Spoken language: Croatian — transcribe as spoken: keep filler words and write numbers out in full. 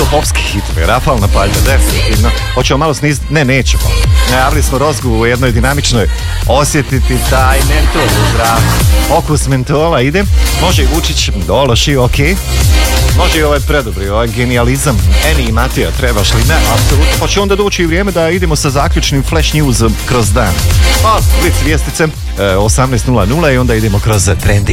popski hitovi, Rafalna paljba, definitivno. Hoćemo malo sniziti? Ne, nećemo. Najavili smo Rozgu u jednoj dinamičnoj. Osjetiti taj mentol u zraku. Okus mentola ide. Može i Vučić, Ološi, ok. Može i ovaj predobri, ovaj genijalizam. Eni i Matija, trebaš li? Ne, apsolutno. Pa će onda doći i vrijeme da idemo sa zaključnim flash newsom kroz dan. Pa, blic vijestice, osamnaest nula nula i onda idemo kroz trendi.